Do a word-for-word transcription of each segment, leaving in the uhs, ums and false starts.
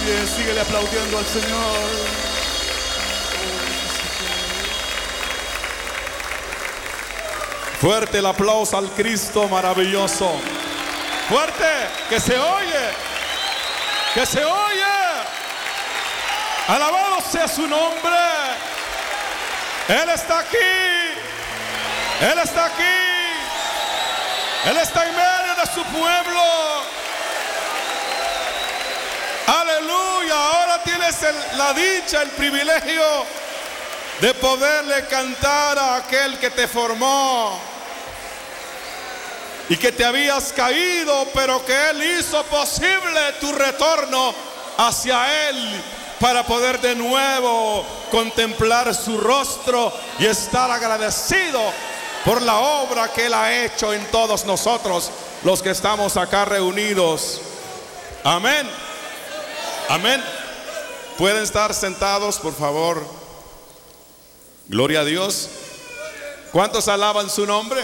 pie, síguele aplaudiendo al Señor. Fuerte el aplauso al Cristo maravilloso. Fuerte, que se oye, que se oye. Alabado sea su nombre. Él está aquí, Él está aquí, Él está en medio de su pueblo. Aleluya. Ahora tienes el, la dicha, el privilegio de poderle cantar a aquel que te formó y que te habías caído, pero que Él hizo posible tu retorno hacia Él para poder de nuevo contemplar su rostro y estar agradecido por la obra que Él ha hecho en todos nosotros, los que estamos acá reunidos. Amén. Amén. Pueden estar sentados, por favor. Gloria a Dios. ¿Cuántos alaban su nombre?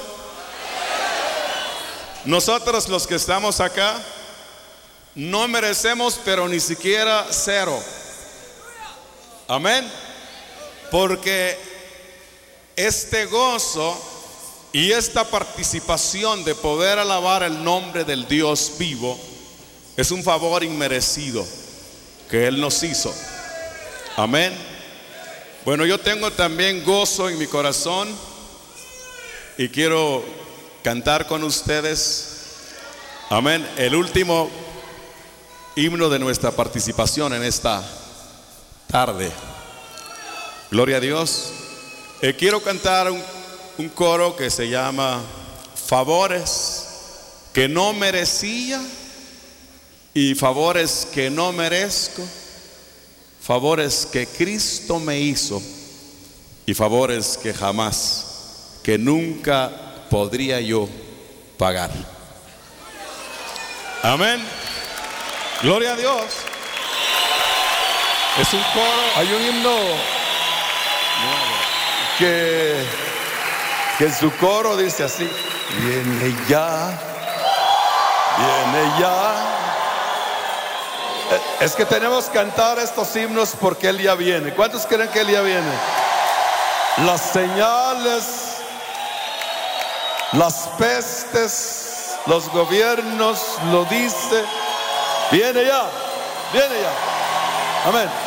Nosotros los que estamos acá no merecemos, pero ni siquiera cero. Amén. Porque este gozo y esta participación de poder alabar el nombre del Dios vivo es un favor inmerecido que Él nos hizo. Amén. Bueno, yo tengo también gozo en mi corazón y quiero cantar con ustedes, amén, el último himno de nuestra participación en esta tarde. Gloria a Dios. Eh, quiero cantar un, un coro que se llama Favores que no merecía y favores que no merezco, favores que Cristo me hizo y favores que jamás, que nunca podría yo pagar. Amén. Gloria a Dios. Es un coro. Hay un himno que, que en su coro dice así: viene ya, viene ya. Es que tenemos que cantar estos himnos porque Él ya viene. ¿Cuántos creen que Él ya viene? Las señales, las pestes, los gobiernos lo dice. Viene ya, viene ya. Amén.